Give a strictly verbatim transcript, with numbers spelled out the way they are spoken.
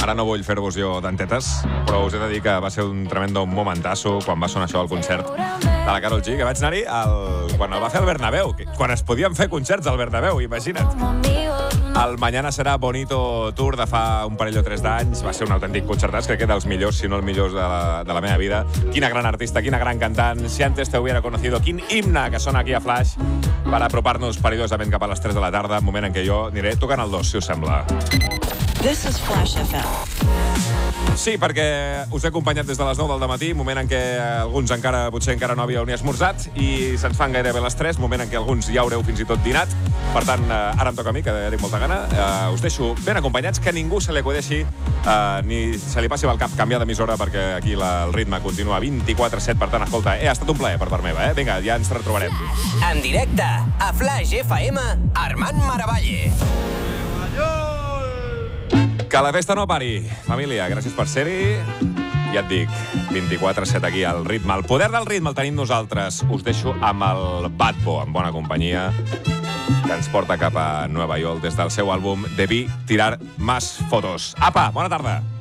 Ara no vull fer-vos jo dentetes, però us he de dir que va ser un tremendo momentasso quan va sonar això al concert de la Karol G, que vaig anar-hi al... quan el va fer al Bernabéu, que... quan es podien fer concerts al Bernabéu, imagina't. El Mañana Será Bonito Tour de fa un parell o tres d'anys va ser un autèntic concertàs, crec que dels millors, si no els millors de la, de la meva vida. Quina gran artista, quina gran cantant, si antes te hubiera conocido, quin himne que sona aquí a Flash per apropar-nos perillosament cap a les tres de la tarda, moment en què jo aniré tocant el dos, si us sembla. This is Flash F M. Sí, perquè us he acompanyat des de les nou del matí, moment en què alguns encara, potser encara no havíeu ni esmorzat, i se'ns fan gairebé les tres, moment en què alguns ja haureu fins i tot dinat. Per tant, ara em toca a mi, que ja tinc molta gana. Uh, us deixo ben acompanyats, que ningú se li acudeixi, uh, ni se li passi pel cap canviar d'emissora, perquè aquí la, el ritme continua vint-i-quatre set. Per tant, escolta, eh, ha estat un plaer per part meva, eh? Vinga, ja ens retrobarem. En directe, a Flash F M, Armand Maravalle. Que la festa no pari. Família, gràcies per ser-hi. Ja et dic, vint-i-quatre set aquí al ritme. El poder del ritme el tenim nosaltres. Us deixo amb el Bad Bo, en bona companyia, que ens porta cap a Nova York des del seu àlbum Debí tirar más fotos. Apa, bona tarda.